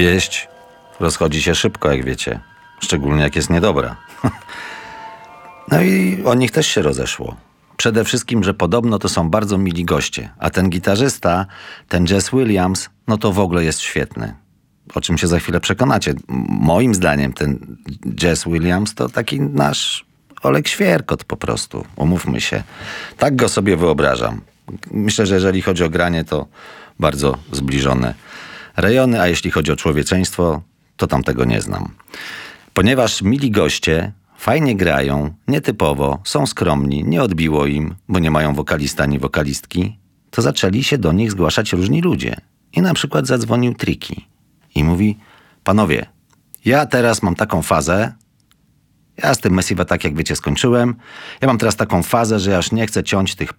Wieść rozchodzi się szybko, jak wiecie. Szczególnie jak jest niedobra. No i o nich też się rozeszło. Przede wszystkim, że podobno to są bardzo mili goście. A ten gitarzysta, ten Jess Williams, no to w ogóle jest świetny. O czym się za chwilę przekonacie. Moim zdaniem ten Jess Williams to taki nasz Olek Świerkot po prostu. Umówmy się. Tak go sobie wyobrażam. Myślę, że jeżeli chodzi o granie, to bardzo zbliżone rejony, a jeśli chodzi o człowieczeństwo, to tam tego nie znam. Ponieważ mili goście fajnie grają, nietypowo, są skromni, nie odbiło im, bo nie mają wokalista ani wokalistki, to zaczęli się do nich zgłaszać różni ludzie. I na przykład zadzwonił Tricky i mówi: panowie, ja teraz mam taką fazę, ja z tym Massive Attack, jak wiecie, skończyłem, ja mam teraz taką fazę, że ja już nie chcę ciąć tych